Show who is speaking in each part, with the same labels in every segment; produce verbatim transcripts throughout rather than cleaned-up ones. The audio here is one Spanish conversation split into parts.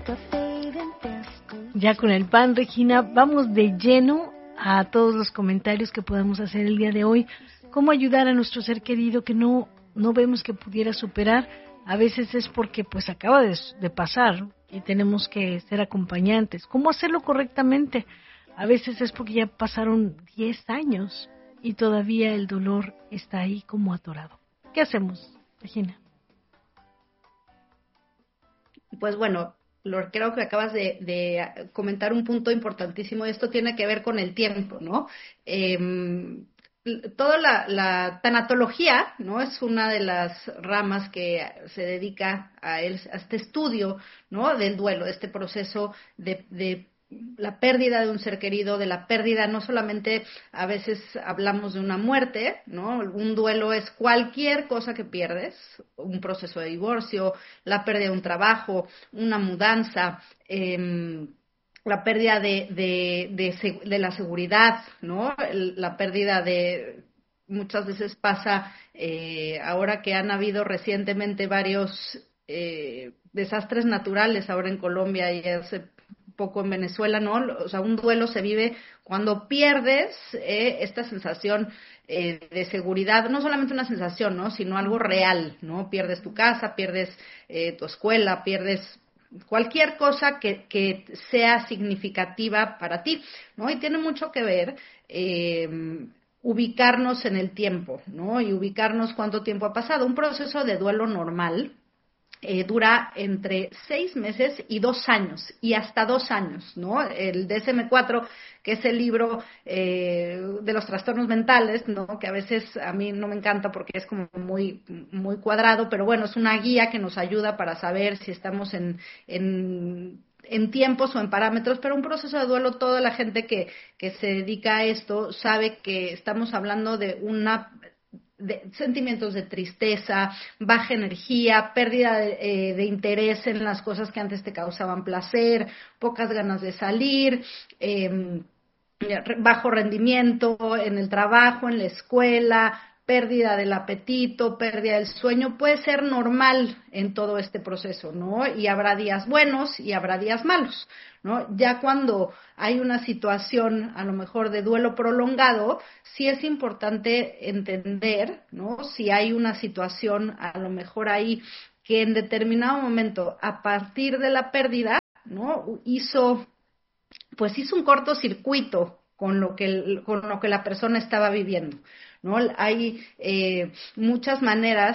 Speaker 1: Ya con el pan, Regina, vamos de lleno a todos los comentarios que podamos hacer el día de hoy. ¿Cómo ayudar a nuestro ser querido que no, no vemos que pudiera superar? A veces es porque pues acaba de, de pasar y tenemos que ser acompañantes. ¿Cómo hacerlo correctamente? A veces es porque ya pasaron diez años y todavía el dolor está ahí como atorado. ¿Qué hacemos, Regina?
Speaker 2: Pues bueno, lo, creo que acabas de, de comentar un punto importantísimo. Esto tiene que ver con el tiempo, ¿no? Eh, toda la, la tanatología, ¿no? Es una de las ramas que se dedica a, el, a este estudio, ¿no? Del duelo, este proceso de, de la pérdida de un ser querido, de la pérdida, no solamente a veces hablamos de una muerte, ¿no? Un duelo es cualquier cosa que pierdes, un proceso de divorcio, la pérdida de un trabajo, una mudanza, eh, la pérdida de, de, de, de la seguridad, ¿no? La pérdida de, muchas veces pasa, eh, ahora que han habido recientemente varios eh, desastres naturales, ahora en Colombia y hace poco en Venezuela, ¿no? O sea, un duelo se vive cuando pierdes eh, esta sensación eh, de seguridad, no solamente una sensación, ¿no? Sino algo real, ¿no? Pierdes tu casa, pierdes eh, tu escuela, pierdes cualquier cosa que, que sea significativa para ti, ¿no? Y tiene mucho que ver eh, ubicarnos en el tiempo, ¿no? Y ubicarnos cuánto tiempo ha pasado. Un proceso de duelo normal Eh, dura entre seis meses y dos años, y hasta dos años, ¿no? El D S M cuatro, que es el libro eh, de los trastornos mentales, ¿no? Que a veces a mí no me encanta porque es como muy, muy cuadrado, pero bueno, es una guía que nos ayuda para saber si estamos en, en en tiempos o en parámetros, pero un proceso de duelo, toda la gente que, que se dedica a esto sabe que estamos hablando de una de sentimientos de tristeza, baja energía, pérdida de, eh, de interés en las cosas que antes te causaban placer, pocas ganas de salir, eh, bajo rendimiento en el trabajo, en la escuela, pérdida del apetito, pérdida del sueño, puede ser normal en todo este proceso, ¿no? Y habrá días buenos y habrá días malos, ¿no? Ya cuando hay una situación a lo mejor de duelo prolongado, sí es importante entender, ¿no? Si hay una situación a lo mejor ahí que en determinado momento, a partir de la pérdida, ¿no? Hizo pues hizo un cortocircuito con lo que con lo que la persona estaba viviendo, ¿no? Hay eh, muchas maneras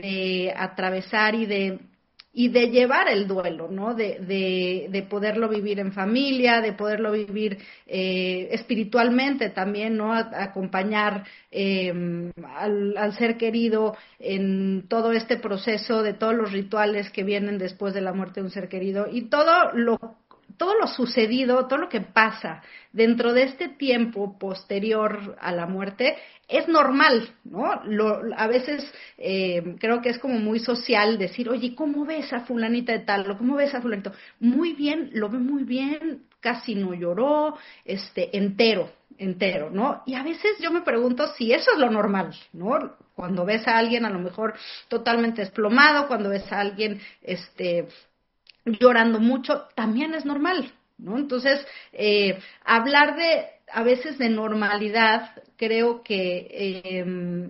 Speaker 2: de atravesar y de y de llevar el duelo, ¿no? De, de, de poderlo vivir en familia, de poderlo vivir eh, espiritualmente también, ¿no? A, a acompañar eh, al, al ser querido en todo este proceso de todos los rituales que vienen después de la muerte de un ser querido y todo lo todo lo sucedido, todo lo que pasa dentro de este tiempo posterior a la muerte es normal, ¿no? Lo, a veces eh, creo que es como muy social decir, oye, ¿cómo ves a fulanita de tal? ¿O cómo ves a fulanito? Muy bien, lo ve muy bien, casi no lloró, este, entero, entero, ¿no? Y a veces yo me pregunto si eso es lo normal, ¿no? Cuando ves a alguien a lo mejor totalmente desplomado, cuando ves a alguien, este, llorando mucho, también es normal, ¿no? Entonces, eh, hablar de, a veces de normalidad, creo que eh,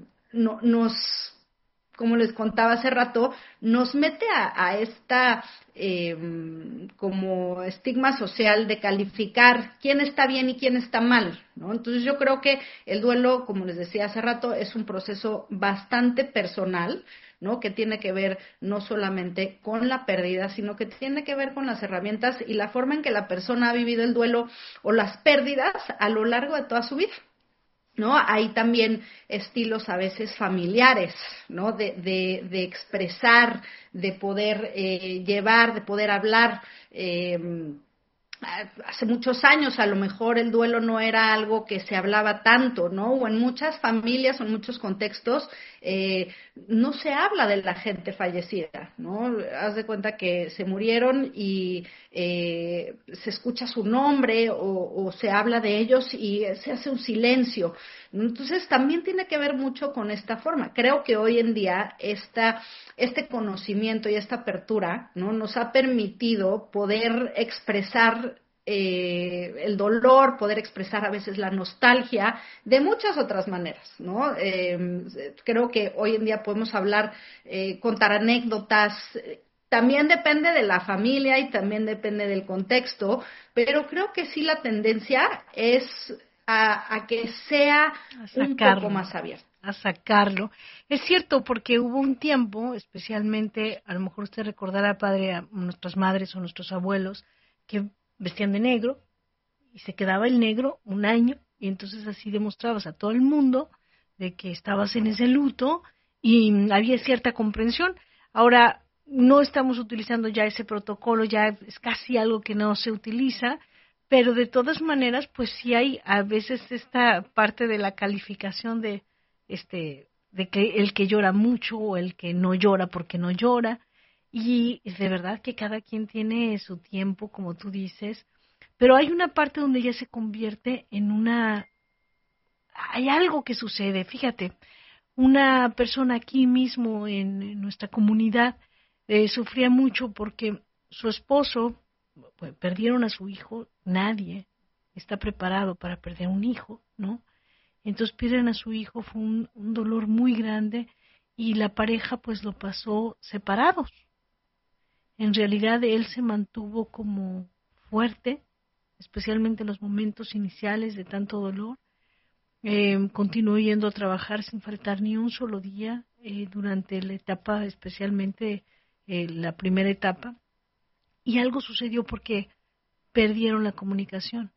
Speaker 2: no, nos, como les contaba hace rato, nos mete a, a esta eh, como estigma social de calificar quién está bien y quién está mal, ¿no? Entonces yo creo que el duelo, como les decía hace rato, es un proceso bastante personal, ¿no? Que tiene que ver no solamente con la pérdida, sino que tiene que ver con las herramientas y la forma en que la persona ha vivido el duelo o las pérdidas a lo largo de toda su vida, ¿no? Hay también estilos a veces familiares, ¿no? De, de, de expresar, de poder eh, llevar, de poder hablar. Eh, Hace muchos años a lo mejor el duelo no era algo que se hablaba tanto, ¿no? O en muchas familias o en muchos contextos eh, no se habla de la gente fallecida, ¿no? Haz de cuenta que se murieron y eh, se escucha su nombre o, o se habla de ellos y se hace un silencio. Entonces también tiene que ver mucho con esta forma. Creo que hoy en día esta, este conocimiento y esta apertura, ¿no?, nos ha permitido poder expresar eh, el dolor, poder expresar a veces la nostalgia de muchas otras maneras, ¿no? Eh, creo que hoy en día podemos hablar, eh, contar anécdotas. También depende de la familia y también depende del contexto, pero creo que sí la tendencia es a, a que sea un poco más abierto.
Speaker 1: A sacarlo. Es cierto, porque hubo un tiempo, especialmente, a lo mejor usted recordará, padre, a nuestras madres o nuestros abuelos, que vestían de negro y se quedaba el negro un año y entonces así demostrabas a todo el mundo de que estabas en ese luto y había cierta comprensión. Ahora no estamos utilizando ya ese protocolo, ya es casi algo que no se utiliza, pero de todas maneras pues sí hay a veces esta parte de la calificación de este de que el que llora mucho o el que no llora porque no llora. Y es de verdad que cada quien tiene su tiempo, como tú dices, pero hay una parte donde ya se convierte en una... Hay algo que sucede, fíjate, una persona aquí mismo en, en nuestra comunidad eh, sufría mucho porque su esposo, pues, perdieron a su hijo, nadie está preparado para perder un hijo, ¿no? Entonces pierden a su hijo, fue un, un dolor muy grande y la pareja pues lo pasó separados. En realidad él se mantuvo como fuerte, especialmente en los momentos iniciales de tanto dolor. Eh, continuó yendo a trabajar sin faltar ni un solo día eh, durante la etapa, especialmente eh, la primera etapa. Y algo sucedió porque perdieron la comunicación.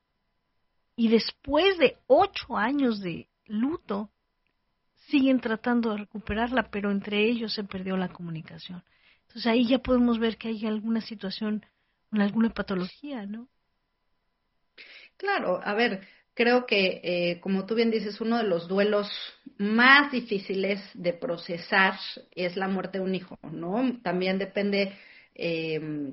Speaker 1: Y después de ocho años de luto, siguen tratando de recuperarla, pero entre ellos se perdió la comunicación. Entonces ahí ya podemos ver que hay alguna situación, alguna patología, ¿no?
Speaker 2: Claro, a ver, creo que, eh, como tú bien dices, uno de los duelos más difíciles de procesar es la muerte de un hijo, ¿no? También depende eh,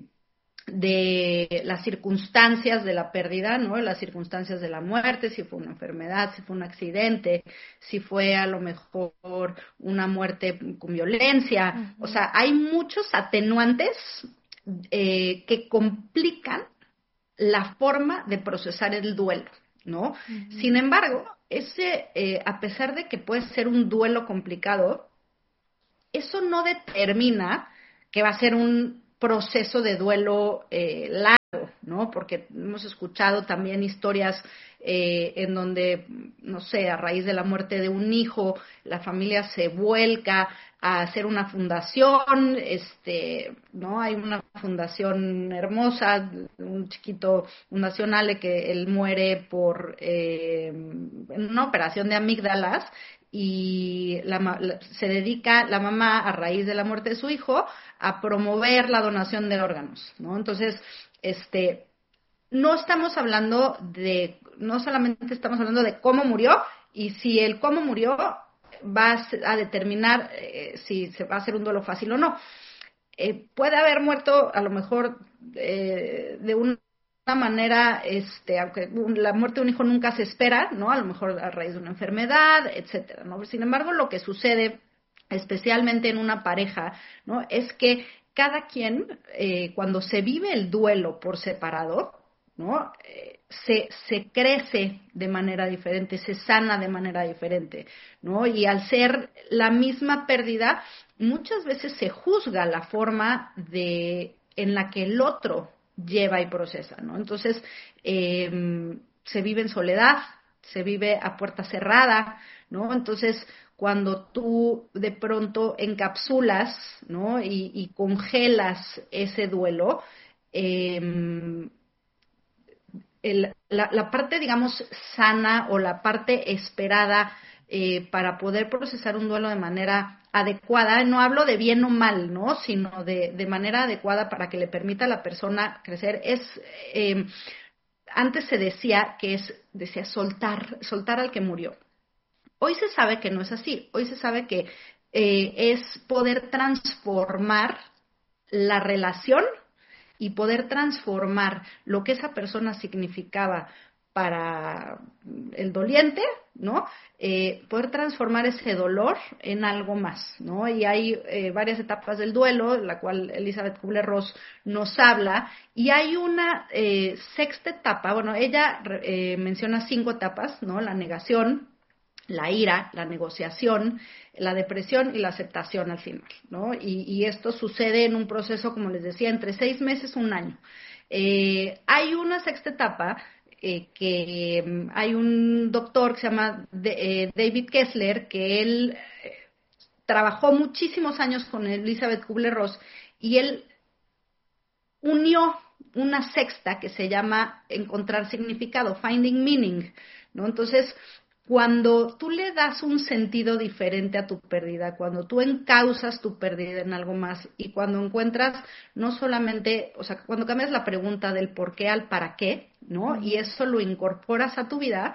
Speaker 2: de las circunstancias de la pérdida, ¿no? Las circunstancias de la muerte, si fue una enfermedad, si fue un accidente, si fue a lo mejor una muerte con violencia. Uh-huh. O sea, hay muchos atenuantes eh, que complican la forma de procesar el duelo, ¿no? Uh-huh. Sin embargo, ese, eh, a pesar de que puede ser un duelo complicado, eso no determina que va a ser un proceso de duelo eh, largo, ¿no? Porque hemos escuchado también historias eh, en donde, no sé, a raíz de la muerte de un hijo, la familia se vuelca a hacer una fundación, este, ¿no? Hay una fundación hermosa, un chiquito, Fundación Ale, que él muere por eh, en una operación de amígdalas, y la, la, se dedica la mamá, a raíz de la muerte de su hijo, a promover la donación de órganos, ¿no? Entonces, este, no estamos hablando de, no solamente estamos hablando de cómo murió, y si el cómo murió va a, a determinar eh, si se va a hacer un duelo fácil o no. Eh, puede haber muerto a lo mejor eh, de un una manera, este, aunque la muerte de un hijo nunca se espera, ¿no? A lo mejor a raíz de una enfermedad, etcétera, ¿no? Sin embargo, lo que sucede, especialmente en una pareja, ¿no?, es que cada quien, eh, cuando se vive el duelo por separado, ¿no?, eh, se, se crece de manera diferente, se sana de manera diferente, ¿no? Y al ser la misma pérdida, muchas veces se juzga la forma de en la que el otro lleva y procesa, ¿no? Entonces, eh, se vive en soledad, se vive a puerta cerrada, ¿no? Entonces, cuando tú de pronto encapsulas, ¿no?, y, y congelas ese duelo, eh, el, la, la parte, digamos, sana o la parte esperada eh, para poder procesar un duelo de manera adecuada, no hablo de bien o mal, ¿no?, sino de, de manera adecuada para que le permita a la persona crecer, es, eh, antes se decía que es, decía soltar, soltar al que murió. Hoy se sabe que no es así, hoy se sabe que eh, es poder transformar la relación y poder transformar lo que esa persona significaba para el doliente, ¿no? Eh, poder transformar ese dolor en algo más, ¿no? Y hay eh, varias etapas del duelo, la cual Elizabeth Kubler-Ross nos habla, y hay una eh, sexta etapa, bueno, ella eh, menciona cinco etapas, ¿no? La negación, la ira, la negociación, la depresión y la aceptación al final, ¿no? Y, y esto sucede en un proceso, como les decía, entre seis meses y un año. Eh, hay una sexta etapa eh, que um, hay un doctor que se llama de, eh, David Kessler, que él eh, trabajó muchísimos años con Elizabeth Kubler-Ross y él unió una sexta que se llama encontrar significado, finding meaning, ¿no? Entonces, cuando tú le das un sentido diferente a tu pérdida, cuando tú encauzas tu pérdida en algo más y cuando encuentras no solamente, o sea, cuando cambias la pregunta del por qué al para qué, ¿no? Uh-huh. Y eso lo incorporas a tu vida,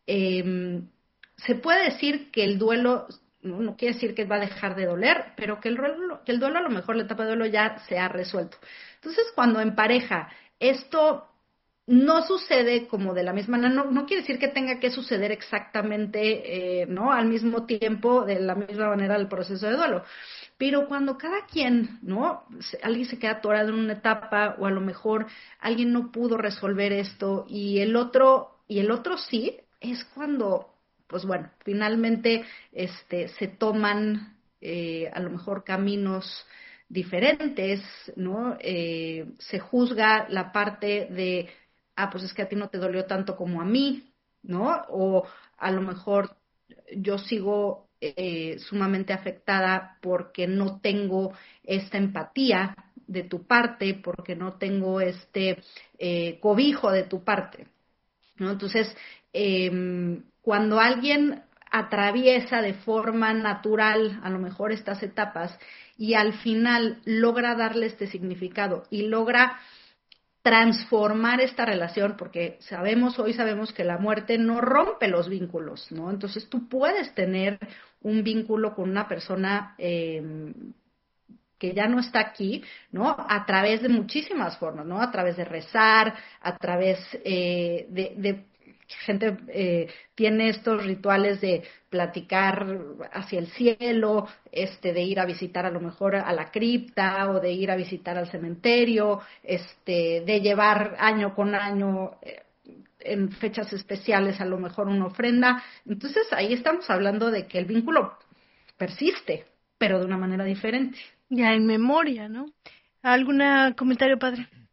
Speaker 2: eh, se puede decir que el duelo, no, no quiere decir que va a dejar de doler, pero que el, que el duelo, a lo mejor la etapa de duelo ya se ha resuelto. Entonces, cuando en pareja esto no sucede como de la misma manera, no, no quiere decir que tenga que suceder exactamente, eh, ¿no? Al mismo tiempo, de la misma manera el proceso de duelo. Pero cuando cada quien, ¿no? Alguien se queda atorado en una etapa o a lo mejor alguien no pudo resolver esto y el otro, y el otro sí, es cuando, pues bueno, finalmente este, se toman eh, a lo mejor caminos diferentes, ¿no? Eh, se juzga la parte de ah, pues es que a ti no te dolió tanto como a mí, ¿no? O a lo mejor yo sigo eh, sumamente afectada porque no tengo esta empatía de tu parte, porque no tengo este eh, cobijo de tu parte, ¿no? Entonces, eh, cuando alguien atraviesa de forma natural a lo mejor estas etapas y al final logra darle este significado y logra transformar esta relación, porque sabemos, hoy sabemos que la muerte no rompe los vínculos, ¿no? Entonces tú puedes tener un vínculo con una persona eh, que ya no está aquí, ¿no? A través de muchísimas formas, ¿no? A través de rezar, a través eh, de, de gente eh, tiene estos rituales de platicar hacia el cielo, este, de ir a visitar a lo mejor a la cripta o de ir a visitar al cementerio, este, de llevar año con año eh, en fechas especiales a lo mejor una ofrenda. Entonces ahí estamos hablando de que el vínculo persiste, pero de una manera diferente.
Speaker 1: Ya en memoria, ¿no? ¿Algún comentario, padre?